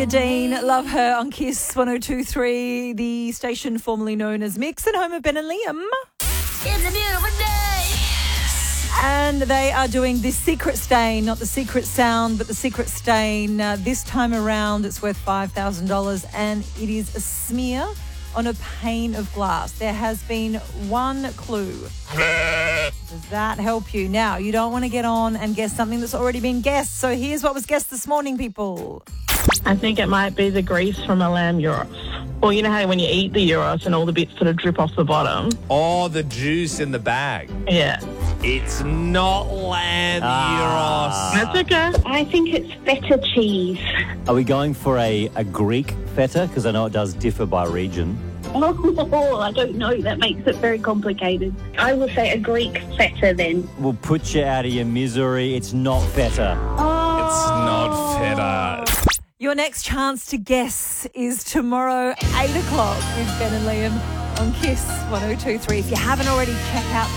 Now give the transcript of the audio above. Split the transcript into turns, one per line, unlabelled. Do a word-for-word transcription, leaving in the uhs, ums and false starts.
Olivia Dean, love her on Kiss one oh two three, the station formerly known as Mix and home of Ben and Liam.
It's a beautiful day.
And they are doing the Secret Stain, not the Secret Sound, but the Secret Stain. Uh, this time around, it's worth five thousand dollars and it is a smear on a pane of glass. There has been one clue. Does that help you? Now, you don't want to get on and guess something that's already been guessed. So here's what was guessed this morning, people.
I think it might be the grease from a lamb gyros. Well, you know how when you eat the gyros and all the bits sort of drip off the bottom?
Oh, the juice in the bag.
Yeah.
It's not lamb
Ah.
That's okay.
I think it's feta cheese.
Are we going for a, a Greek feta? Because I know it does differ by region.
Oh, I don't know. That makes it very complicated. I will say a Greek feta then.
We'll put you out of your misery. It's not feta.
Oh.
It's not feta.
Your next chance to guess is tomorrow, eight o'clock with Ben and Liam on Kiss one oh two three. If you haven't already, check out